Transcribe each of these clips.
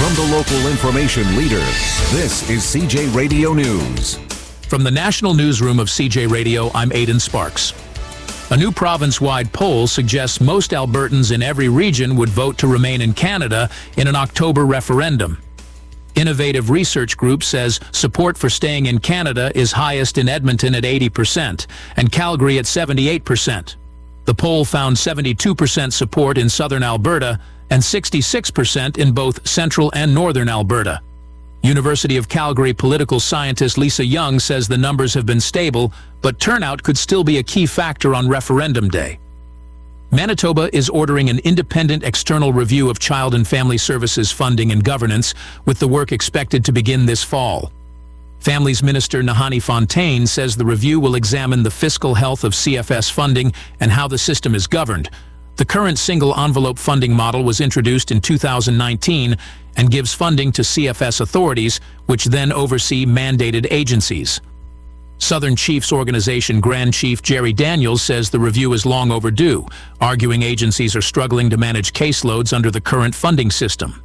From the local information leader, this is CJ Radio News. From the national newsroom of CJ Radio, I'm Aidan Sparks. A new province-wide poll suggests most Albertans in every region would vote to remain in Canada in an October referendum. Innovative Research Group says support for staying in Canada is highest in Edmonton at 80% and Calgary at 78%. The poll found 72% support in southern Alberta and 66% in both central and northern Alberta. University of Calgary political scientist Lisa Young says the numbers have been stable, but turnout could still be a key factor on referendum day. Manitoba is ordering an independent external review of Child and Family Services funding and governance, with the work expected to begin this fall. Families Minister Nahanni Fontaine says the review will examine the fiscal health of CFS funding and how the system is governed. The current single-envelope funding model was introduced in 2019 and gives funding to CFS authorities, which then oversee mandated agencies. Southern Chiefs Organization Grand Chief Jerry Daniels says the review is long overdue, arguing agencies are struggling to manage caseloads under the current funding system.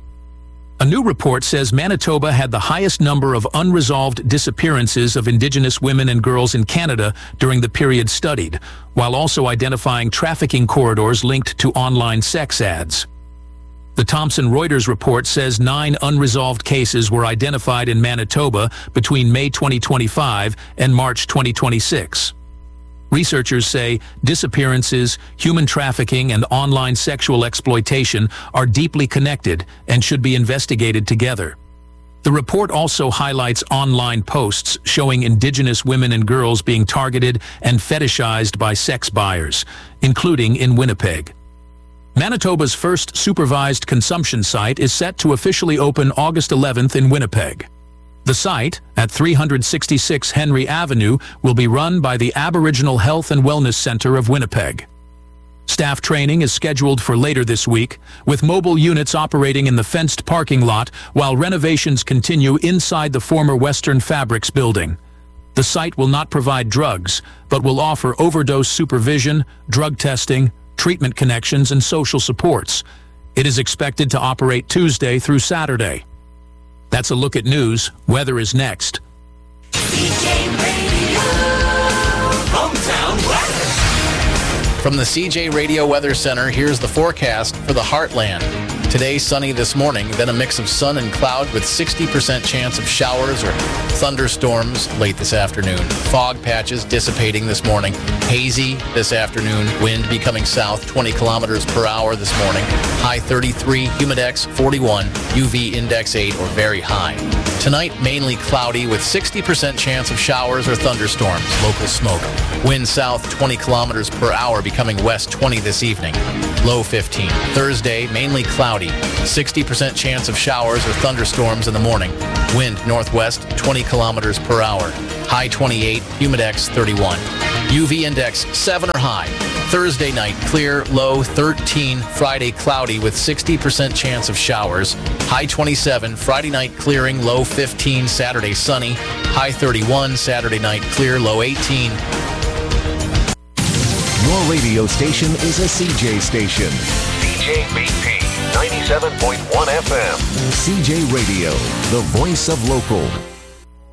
A new report says Manitoba had the highest number of unresolved disappearances of Indigenous women and girls in Canada during the period studied, while also identifying trafficking corridors linked to online sex ads. The Thomson Reuters report says 9 unresolved cases were identified in Manitoba between May 2025 and March 2026. Researchers say disappearances, human trafficking, and online sexual exploitation are deeply connected and should be investigated together. The report also highlights online posts showing Indigenous women and girls being targeted and fetishized by sex buyers, including in Winnipeg. Manitoba's first supervised consumption site is set to officially open August 11th in Winnipeg. The site, at 366 Henry Avenue, will be run by the Aboriginal Health and Wellness Centre of Winnipeg. Staff training is scheduled for later this week, with mobile units operating in the fenced parking lot while renovations continue inside the former Western Fabrics building. The site will not provide drugs, but will offer overdose supervision, drug testing, treatment connections, and social supports. It is expected to operate Tuesday through Saturday. That's a look at news. Weather is next. CJ Radio, hometown weather. From the CJ Radio Weather Center, here's the forecast for the Heartland. Today, sunny this morning, then a mix of sun and cloud with 60% chance of showers or thunderstorms late this afternoon. Fog patches dissipating this morning. Hazy this afternoon. Wind becoming south 20 kilometers per hour this morning. High 33, humidex 41, UV index 8 or very high. Tonight, mainly cloudy with 60% chance of showers or thunderstorms. Local smoke. Wind south 20 kilometers per hour becoming west 20 this evening. Low 15. Thursday, mainly cloudy. 60% chance of showers or thunderstorms in the morning. Wind northwest 20 kilometers per hour. High 28, humidex 31. UV index 7 or high. Thursday night clear, low 13. Friday cloudy with 60% chance of showers. High 27. Friday night clearing, low 15. Saturday sunny. High 31. Saturday night clear, low 18. Your radio station is a CJ station. CJBP 97.1 FM. CJ Radio, the voice of local.